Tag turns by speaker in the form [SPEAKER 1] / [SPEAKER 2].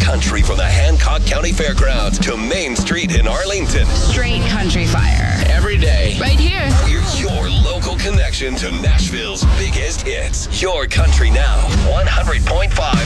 [SPEAKER 1] country from the Hancock County Fairgrounds to Main Street in Arlington.
[SPEAKER 2] Straight country fire.
[SPEAKER 3] Every day.
[SPEAKER 2] Right here.
[SPEAKER 1] We're your local connection to Nashville's biggest hits. Your Country Now, 100.5